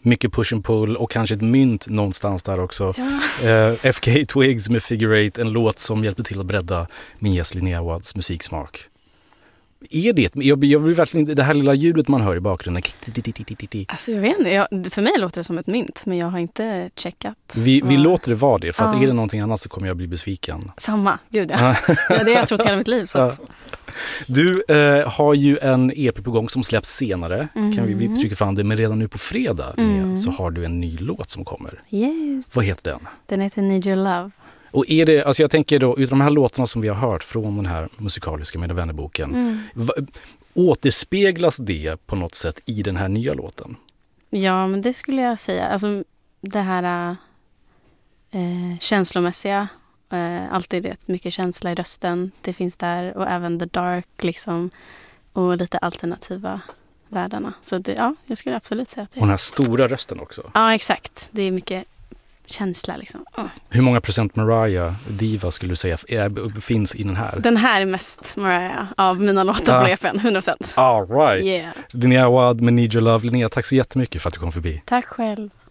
mycket push and pull och kanske ett mynt någonstans där också. FK Twigs med Figure 8, en låt som hjälper till att bredda min gäst Linnea Wads musiksmak. Är det? Jag blir verkligen det här lilla ljudet man hör i bakgrunden. Alltså jag vet inte, för mig låter det som ett mynt, men jag har inte checkat. Vi låter det vara det, för att är det någonting annat så kommer jag bli besviken. Samma, gud ja. Det är det jag trott hela mitt liv. Så att... Du har ju en EP på gång som släpps senare. Kan vi trycka fram det, men redan nu på fredag så har du en ny låt som kommer. Yes. Vad heter den? Den heter Need Your Love. Och är det, alltså jag tänker då, utan de här låtarna som vi har hört från den här musikaliska Mina vännerboken, återspeglas det på något sätt i den här nya låten? Ja, men det skulle jag säga. Alltså det här känslomässiga, alltid rätt mycket känsla i rösten, det finns där, och även the dark liksom, och lite alternativa världarna. Så det, ja, jag skulle absolut säga att det. Och den här stora rösten också. Ja, exakt. Det är mycket känsla liksom. Hur många procent Mariah Diva skulle du säga finns i den här? Den här är mest Mariah av mina låtar på EPn, 100%. All right. Yeah. Linnea Wad med Need Your Love. Linnea, tack så jättemycket för att du kom förbi. Tack själv.